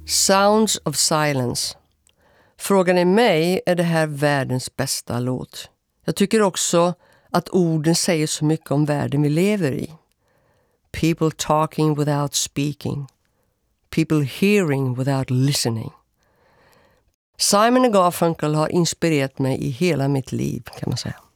Sounds of Silence. Frågan är mig, är det här världens bästa låt? Jag tycker också att orden säger så mycket om världen vi lever i. People talking without speaking. People hearing without listening. Simon & Garfunkel har inspirerat mig i hela mitt liv, kan man säga.